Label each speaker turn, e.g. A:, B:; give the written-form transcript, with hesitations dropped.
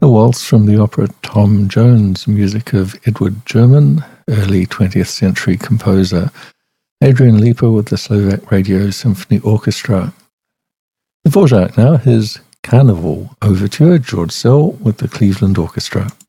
A: A waltz from the opera Tom Jones, music of Edward German, early 20th century composer. Adrian Lipa with the Slovak Radio Symphony Orchestra. Dvorak now, his Carnival Overture, George Szell with the Cleveland Orchestra.